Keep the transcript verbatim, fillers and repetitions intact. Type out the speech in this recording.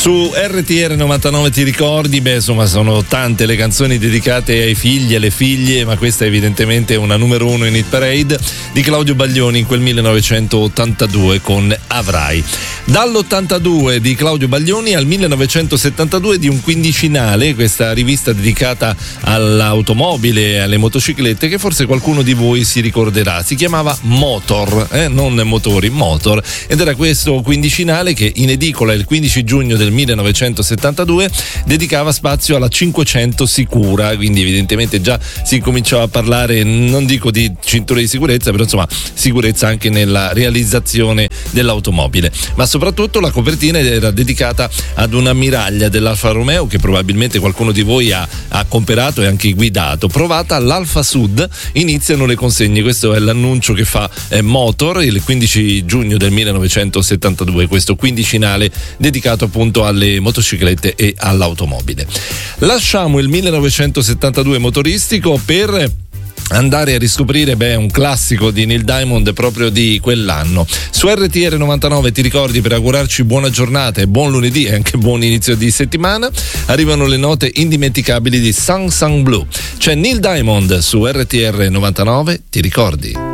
Su R T R novantanove ti ricordi? Beh, insomma, sono tante le canzoni dedicate ai figli e alle figlie, ma questa è evidentemente una numero uno in Hit Parade di Claudio Baglioni in quel millenovecentottantadue con Avrai. Dall'ottantadue di Claudio Baglioni al millenovecentosettantadue di un quindicinale, questa rivista dedicata all'automobile e alle motociclette che forse qualcuno di voi si ricorderà. Si chiamava Motor, eh? non motori, Motor, ed era questo quindicinale che in edicola il quindici giugno del millenovecentosettantadue dedicava spazio alla cinquecento sicura, quindi evidentemente già si cominciava a parlare, non dico di cinture di sicurezza, però insomma sicurezza anche nella realizzazione dell'automobile. Ma soprattutto la copertina era dedicata ad un'ammiraglia dell'Alfa Romeo che probabilmente qualcuno di voi ha, ha comprato e anche guidato. Provata all'Alfa Sud, iniziano le consegne, questo è l'annuncio che fa eh, Motor il quindici giugno del millenovecentosettantadue, questo quindicinale dedicato appunto alle motociclette e all'automobile. Lasciamo il millenovecentosettantadue motoristico per andare a riscoprire beh, un classico di Neil Diamond proprio di quell'anno. Su R T R novantanove ti ricordi, per augurarci buona giornata e buon lunedì e anche buon inizio di settimana, arrivano le note indimenticabili di Sang Sang Blue. C'è Neil Diamond su R T R novantanove, ti ricordi?